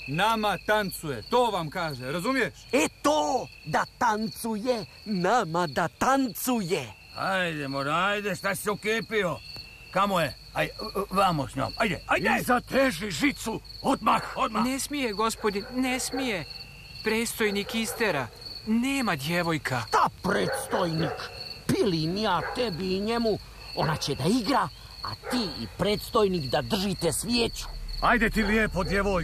Nama tancuje, to vam kaže, razumiješ? E to, da tancuje, nama da tancuje. Ajde, mora, ajde, šta si se ukipio? Kamo je? Ajde, vamo s njom, ajde. I zateži žicu, odmah. Ne smije, gospodin, ne smije. Predstojnik istera. Nema djevojka. Šta predstojnik? Pilim ja tebi i njemu, ona će da igra, a ti i predstojnik da držite svijeću. Ajde ti lijepo, djevojko.